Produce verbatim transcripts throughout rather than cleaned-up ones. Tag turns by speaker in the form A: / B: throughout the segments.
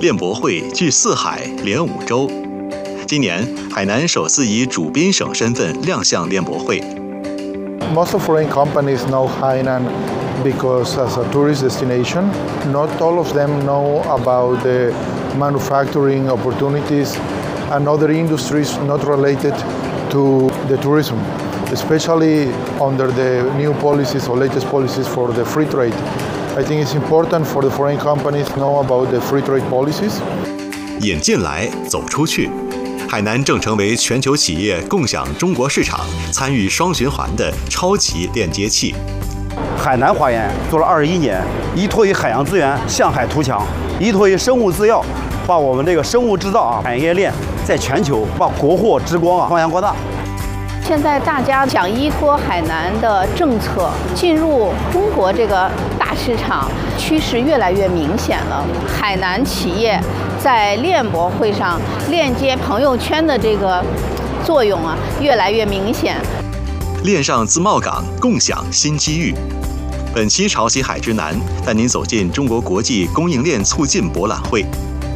A: 链博会聚四海连五洲。今年，海南首次以主宾省身份亮相链博会。
B: Most of foreign companies know Hainan because as a tourist destination, not all of them know about the manufacturing opportunities and other industries not related to the tourism, especially under the new policies or latest policies for the free trade. I think it's important for the foreign companies to know about the free trade policies.
A: 引进来，走出去。海南正成为全球企业共享中国市场、参与双循环的超级链接器。
C: 海南华研做了二十一年，依托于海洋资源向海图强，依托于生物制药，把我们这个生物制造啊产业链在全球把国货之光啊发扬光大。
D: 现在大家想依托海南的政策进入中国这个大市场，趋势越来越明显了。海南企业在链博会上链接朋友圈的这个作用啊，越来越明显。
A: 链上自贸港，共享新机遇。本期潮汐海之南带您走进中国国际供应链促进博览会。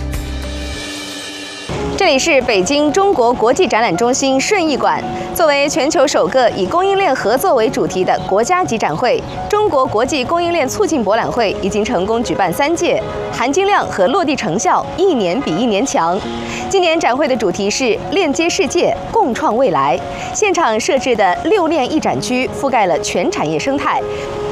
E: 这里是北京中国国际展览中心顺义馆。作为全球首个以供应链合作为主题的国家级展会，中国国际供应链促进博览会已经成功举办三届，含金量和落地成效一年比一年强。今年展会的主题是链接世界，共创未来。现场设置的六链一展区覆盖了全产业生态。